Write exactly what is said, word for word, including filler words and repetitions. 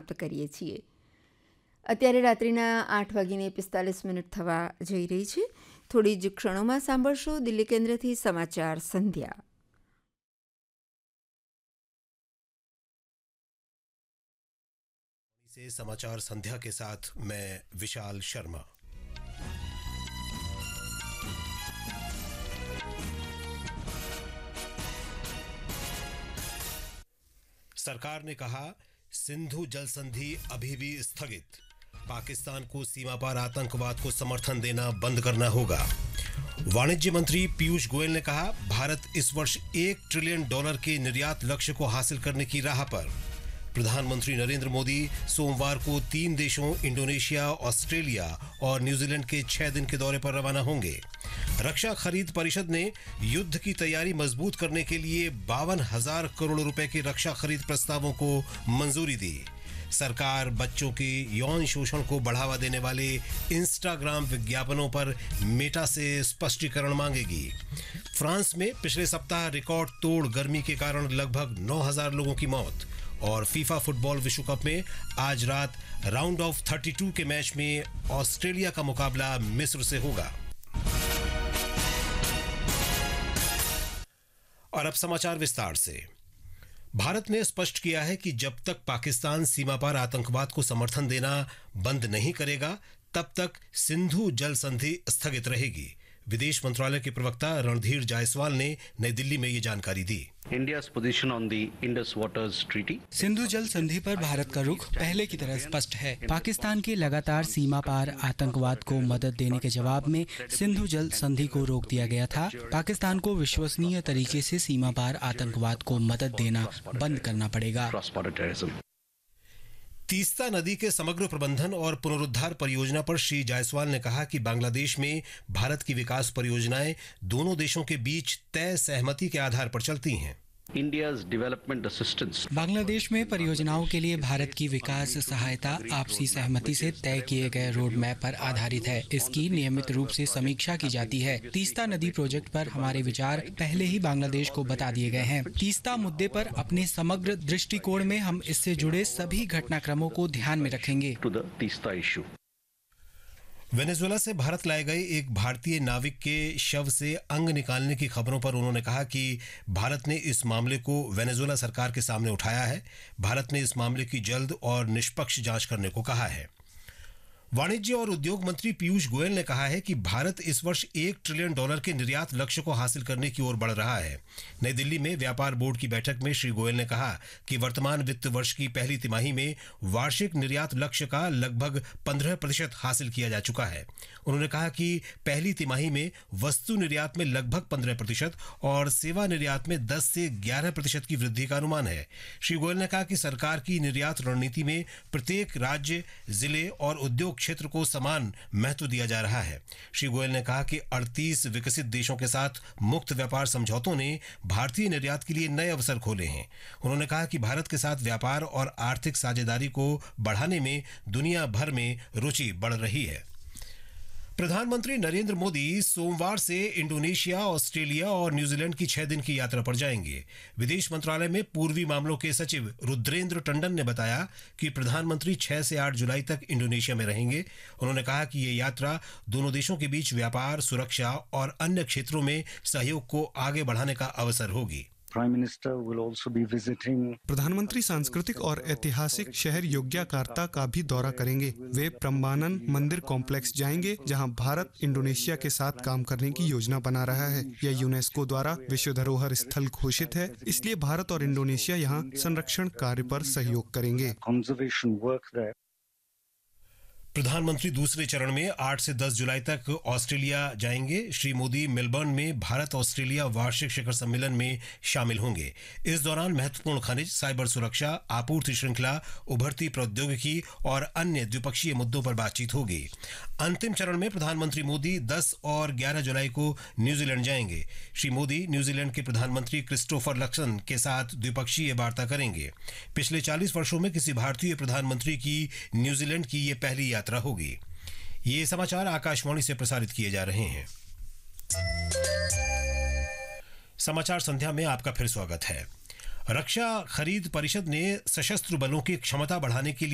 સમાપ્ત કરીએ છીએ. અત્યારે રાત્રિના આઠ વાગીને પિસ્તાલીસ મિનિટ થવા જઈ રહી છે. થોડી જ ક્ષણોમાં સાંભળશો દિલ્હી કેન્દ્રથી સમાચાર સંધ્યા. से समाचार संध्या के साथ मैं विशाल शर्मा. सरकार ने कहा सिंधु जल संधि अभी भी स्थगित. पाकिस्तान को सीमा पार आतंकवाद को समर्थन देना बंद करना होगा. वाणिज्य मंत्री पीयूष गोयल ने कहा भारत इस वर्ष एक ट्रिलियन डॉलर के निर्यात लक्ष्य को हासिल करने की राह पर. प्रधानमंत्री नरेंद्र मोदी सोमवार को तीन देशों इंडोनेशिया, ऑस्ट्रेलिया और न्यूजीलैंड के छह दिन के दौरे पर रवाना होंगे. रक्षा खरीद परिषद ने युद्ध की तैयारी मजबूत करने के लिए बावन हजार करोड़ रुपए के रक्षा खरीद प्रस्तावों को मंजूरी दी. सरकार बच्चों के यौन शोषण को बढ़ावा देने वाले इंस्टाग्राम विज्ञापनों पर मेटा से स्पष्टीकरण मांगेगी. फ्रांस में पिछले सप्ताह रिकॉर्ड तोड़ गर्मी के कारण लगभग नौ हजार लोगों की मौत. और फीफा फुटबॉल विश्व कप में आज रात राउंड ऑफ बत्तीस के मैच में ऑस्ट्रेलिया का मुकाबला मिस्र से होगा. और अब समाचार विस्तार से. भारत ने स्पष्ट किया है कि जब तक पाकिस्तान सीमा पार आतंकवाद को समर्थन देना बंद नहीं करेगा तब तक सिंधु जल संधि स्थगित रहेगी. विदेश मंत्रालय के प्रवक्ता रणधीर जायसवाल ने नई दिल्ली में ये जानकारी दी. India's position on the Indus Waters Treaty. Sindhu जल संधि पर भारत का रुख पहले की तरह स्पष्ट है. पाकिस्तान के लगातार सीमा पार आतंकवाद को मदद देने के जवाब में सिंधु जल संधि को रोक दिया गया था. पाकिस्तान को विश्वसनीय तरीके से सीमा पार आतंकवाद को मदद देना बंद करना पड़ेगा. तीस्ता नदी के समग्र प्रबंधन और पुनरुद्धार परियोजना पर श्री जायसवाल ने कहा कि बांग्लादेश में भारत की विकास परियोजनाएं दोनों देशों के बीच तय सहमति के आधार पर चलती हैं. India's development assistance. बांग्लादेश में परियोजनाओं के लिए भारत की विकास सहायता आपसी सहमति से तय किए गए रोड मैप पर आधारित है. इसकी नियमित रूप से समीक्षा की जाती है. तीस्ता नदी प्रोजेक्ट पर हमारे विचार पहले ही बांग्लादेश को बता दिए गए हैं. तीस्ता मुद्दे पर अपने समग्र दृष्टिकोण में हम इससे जुड़े सभी घटनाक्रमों को ध्यान में रखेंगे. To the Teesta issue. Venezuela से भारत लाए गए एक भारतीय नाविक के शव से अंग निकालने की खबरों पर उन्होंने कहा कि भारत ने इस मामले को वेनेजुएला सरकार के सामने उठाया है. भारत ने इस मामले की जल्द और निष्पक्ष जांच करने को कहा है. वाणिज्य और उद्योग मंत्री पीयूष गोयल ने कहा है कि भारत इस वर्ष एक ट्रिलियन डॉलर के निर्यात लक्ष्य को हासिल करने की ओर बढ़ रहा है. नई दिल्ली में व्यापार बोर्ड की बैठक में श्री गोयल ने कहा कि वर्तमान वित्त वर्ष की पहली तिमाही में वार्षिक निर्यात लक्ष्य का लगभग पंद्रह प्रतिशत हासिल किया जा चुका है. उन्होंने कहा कि पहली तिमाही में वस्तु निर्यात में लगभग पंद्रह प्रतिशत और सेवा निर्यात में दस से ग्यारह प्रतिशत की वृद्धि का अनुमान है. श्री गोयल ने कहा कि सरकार की निर्यात रणनीति में प्रत्येक राज्य, जिले और उद्योग क्षेत्र को समान महत्व दिया जा रहा है. श्री गोयल ने कहा कि अड़तीस विकसित देशों के साथ मुक्त व्यापार समझौतों ने भारतीय निर्यात के लिए नए अवसर खोले हैं. उन्होंने कहा कि भारत के साथ व्यापार और आर्थिक साझेदारी को बढ़ाने में दुनिया भर में रुचि बढ़ रही है. प्रधानमंत्री नरेंद्र मोदी सोमवार से इंडोनेशिया, ऑस्ट्रेलिया और न्यूजीलैंड की छह दिन की यात्रा पर जाएंगे. विदेश मंत्रालय में पूर्वी मामलों के सचिव रुद्रेंद्र टंडन ने बताया कि प्रधानमंत्री छह से आठ जुलाई तक इंडोनेशिया में रहेंगे. उन्होंने कहा कि ये यात्रा दोनों देशों के बीच व्यापार, सुरक्षा और अन्य क्षेत्रों में सहयोग को आगे बढ़ाने का अवसर होगी. Prime Minister will also be visiting. प्रधानमंत्री सांस्कृतिक और ऐतिहासिक शहर योग्याकार्ता का भी दौरा करेंगे. वे प्रम्बानन मंदिर कॉम्प्लेक्स जाएंगे जहां भारत इंडोनेशिया के साथ काम करने की योजना बना रहा है. यह यूनेस्को द्वारा विश्व धरोहर स्थल घोषित है, इसलिए भारत और इंडोनेशिया यहां संरक्षण कार्य पर सहयोग करेंगे. Conservation work there. प्रधानमंत्री दूसरे चरण में आठ से दस जुलाई तक ऑस्ट्रेलिया जाएंगे. श्री मोदी मेलबर्न में भारत ऑस्ट्रेलिया वार्षिक शिखर सम्मेलन में शामिल होंगे. इस दौरान महत्वपूर्ण खनिज, साइबर सुरक्षा, आपूर्ति श्रृंखला, उभरती प्रौद्योगिकी और अन्य द्विपक्षीय मुद्दों पर बातचीत होगी. अंतिम चरण में प्रधानमंत्री मोदी दस और ग्यारह जुलाई को न्यूजीलैंड जाएंगे. श्री मोदी न्यूजीलैंड के प्रधानमंत्री क्रिस्टोफर लक्सन के साथ द्विपक्षीय वार्ता करेंगे. पिछले चालीस वर्षों में किसी भारतीय प्रधानमंत्री की न्यूजीलैंड की ये पहली यात्रा होगी. ये समाचार आकाशवाणी से प्रसारित किए जा रहे हैं. समाचार संध्या में आपका फिर स्वागत है. रक्षा खरीद परिषद ने सशस्त्र बलों की क्षमता बढ़ाने के लिए